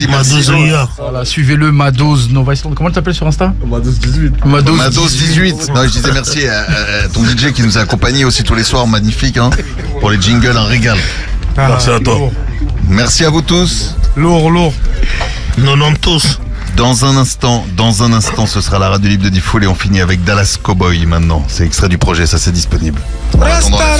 Madoz. Voilà, suivez-le, Madoz Nova Islande. Comment tu t'appelles sur Insta? Madoz18. Madoz18. Non, je disais merci à ton DJ qui nous a accompagnés aussi tous les soirs, magnifique, hein. Pour les jingles, un régal. Merci à toi. Merci à vous tous. Lourd. Nos noms tous. Dans un instant, ce sera la radio libre de Diffoul et on finit avec Dallas Cowboy maintenant. C'est extrait du projet, ça c'est disponible. En attendant,